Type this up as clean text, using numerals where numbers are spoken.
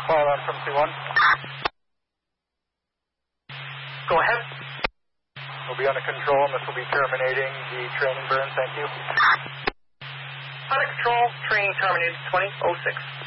Fire alarm from C1. Go ahead. We'll be under control, and this will be terminating the training burn. Thank you. Under control, training terminated 2006.